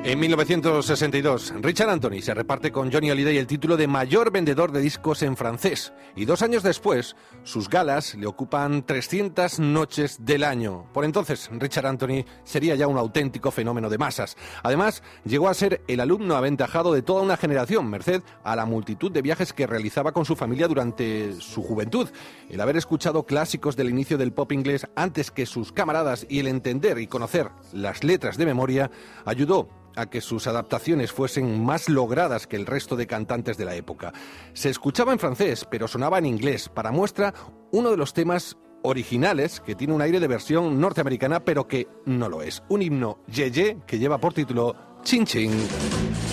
En 1962, Richard Anthony se reparte con Johnny Hallyday el título de mayor vendedor de discos en francés. Y 2 años después, sus galas le ocupan 300 noches del año. Por entonces, Richard Anthony sería ya un auténtico fenómeno de masas. Además, llegó a ser el alumno aventajado de toda una generación, merced a la multitud de viajes que realizaba con su familia durante su juventud. El haber escuchado clásicos del inicio del pop inglés antes que sus camaradas y el entender y conocer las letras de memoria ayudó a que sus adaptaciones fuesen más logradas que el resto de cantantes de la época. Se escuchaba en francés, pero sonaba en inglés. Para muestra, uno de los temas originales, que tiene un aire de versión norteamericana, pero que no lo es. Un himno Ye Ye que lleva por título Chin Chin.